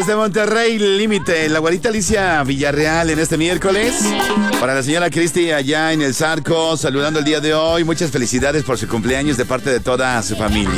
desde Monterrey, Límite. La güerita Alicia Villarreal en este miércoles. Para la señora Cristi allá en el Zarco, saludando el día de hoy. Muchas felicidades por su cumpleaños de parte de toda su familia.